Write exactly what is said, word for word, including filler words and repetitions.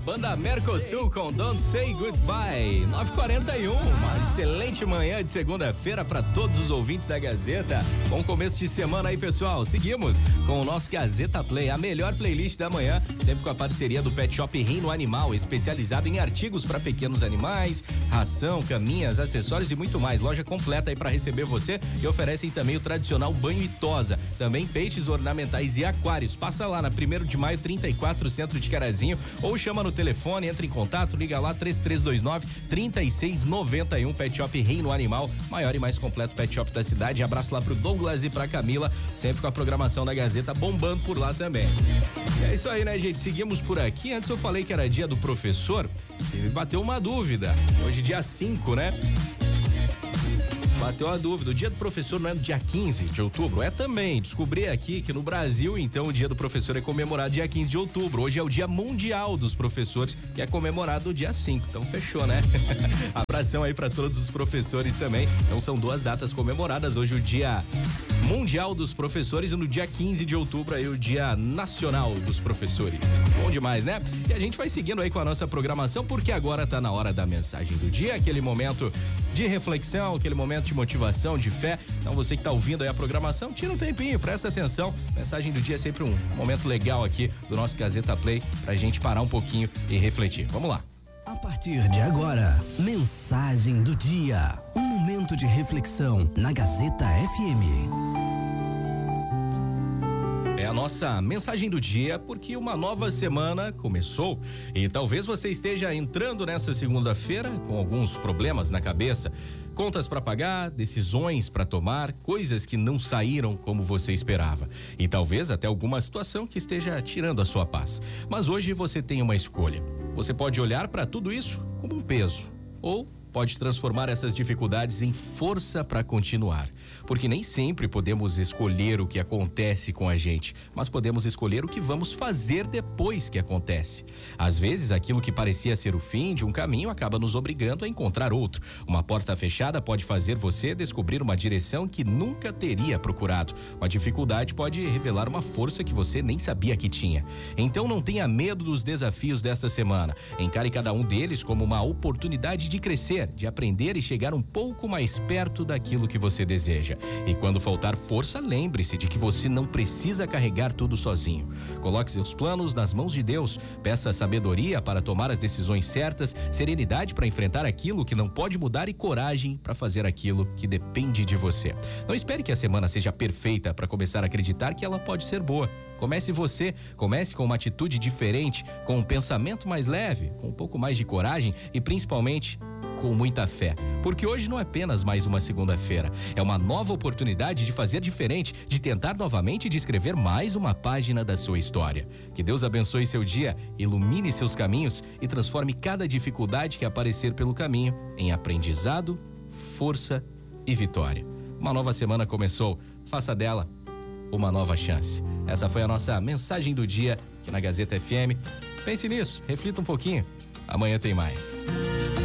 banda Mercosul com Don't Say Goodbye. nove e quarenta e um, uma excelente manhã de segunda-feira para todos os ouvintes da Gazeta. Bom começo de semana aí, pessoal. Seguimos com o nosso Gazeta Play, a melhor playlist da manhã, sempre com a parceria do Pet Shop Reino Animal, especializado em artigos para pequenos animais, ração, caminhas, acessórios e muito mais. Loja completa aí para receber você e oferecem também o tradicional banho e tosa. Também peixes ornamentais e aquários. Passa lá na primeiro de maio, trinta e quatro, centro de Carazinho, ou chama no telefone, entra em contato, liga lá três três dois nove, três seis nove um. Pet Shop Reino Animal, maior e mais completo pet shop da cidade. Abraço lá pro Douglas e pra Camila, sempre com a programação da Gazeta bombando por lá também. E é isso aí, né, gente? Seguimos por aqui. Antes eu falei que era dia do professor, e bateu uma dúvida. Hoje dia cinco, né? Bateu a dúvida, o dia do professor não é no dia quinze de outubro? É também, descobri aqui que no Brasil, então, o dia do professor é comemorado dia quinze de outubro. Hoje é o dia mundial dos professores, que é comemorado dia cinco, então fechou, né? Abração aí para todos os professores também. Então são duas datas comemoradas, hoje o dia mundial dos professores e no dia quinze de outubro aí o dia nacional dos professores. Bom demais, né? E a gente vai seguindo aí com a nossa programação, porque agora tá na hora da mensagem do dia, aquele momento de reflexão, aquele momento de motivação, de fé. Então você que tá ouvindo aí a programação, tira um tempinho, presta atenção. Mensagem do dia é sempre um momento legal aqui do nosso Gazeta Play pra gente parar um pouquinho e refletir. Vamos lá. A partir de agora, mensagem do dia. Um momento de reflexão na Gazeta F M. É a nossa mensagem do dia, porque uma nova semana começou e talvez você esteja entrando nessa segunda-feira com alguns problemas na cabeça. Contas para pagar, decisões para tomar, coisas que não saíram como você esperava. E talvez até alguma situação que esteja tirando a sua paz. Mas hoje você tem uma escolha. Você pode olhar para tudo isso como um peso, ou pode transformar essas dificuldades em força para continuar. Porque nem sempre podemos escolher o que acontece com a gente, mas podemos escolher o que vamos fazer depois que acontece. Às vezes, aquilo que parecia ser o fim de um caminho acaba nos obrigando a encontrar outro. Uma porta fechada pode fazer você descobrir uma direção que nunca teria procurado. Uma dificuldade pode revelar uma força que você nem sabia que tinha. Então não tenha medo dos desafios desta semana. Encare cada um deles como uma oportunidade de crescer, de aprender e chegar um pouco mais perto daquilo que você deseja. E quando faltar força, lembre-se de que você não precisa carregar tudo sozinho. Coloque seus planos nas mãos de Deus, peça sabedoria para tomar as decisões certas, serenidade para enfrentar aquilo que não pode mudar e coragem para fazer aquilo que depende de você. Não espere que a semana seja perfeita para começar a acreditar que ela pode ser boa. Comece você, comece com uma atitude diferente, com um pensamento mais leve, com um pouco mais de coragem e principalmente com muita fé, porque hoje não é apenas mais uma segunda-feira, é uma nova oportunidade de fazer diferente, de tentar novamente e de escrever mais uma página da sua história. Que Deus abençoe seu dia, ilumine seus caminhos e transforme cada dificuldade que aparecer pelo caminho em aprendizado, força e vitória. Uma nova semana começou, faça dela uma nova chance. Essa foi a nossa mensagem do dia aqui na Gazeta F M. Pense nisso, reflita um pouquinho, amanhã tem mais.